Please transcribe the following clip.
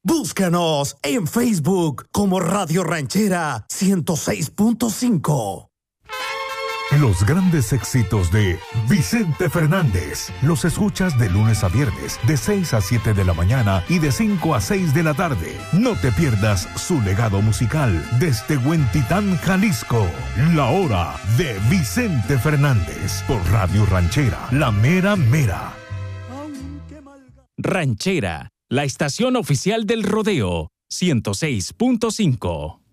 Búscanos en Facebook como Radio Ranchera 106.5. Los grandes éxitos de Vicente Fernández los escuchas de lunes a viernes de 6 a 7 de la mañana y de 5 a 6 de la tarde. No te pierdas su legado musical desde Huentitán, Jalisco. La hora de Vicente Fernández por Radio Ranchera, la mera mera. Ranchera, la estación oficial del rodeo, 106.5.